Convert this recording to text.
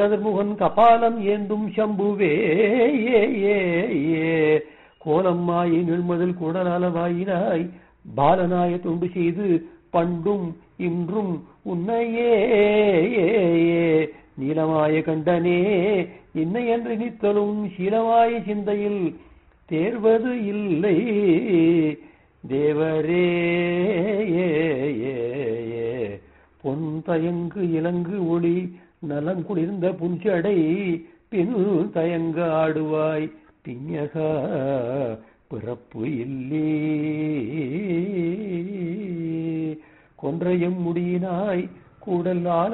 முகன் கபாலம் ஏந்தும் சம்புவே கோலம்மாயை நிழ்மதில் குடலாலவாயினாய் பாலனாய தொண்டு செய்து பண்டும் இன்றும் உன்னையே நீலமாய கண்டனே இன்னை என்று நித்தலும் சீலமாய சிந்தையில் தேர்வது இல்லை தேவரே பொன் தயங்கு இலங்கு ஒளி நலம் குளிர்ந்த புஞ்சடை பின் தயங்க ஆடுவாய் பிஞகா பிறப்பு இல்லே கொன்றையும் முடியினாய் கூடல்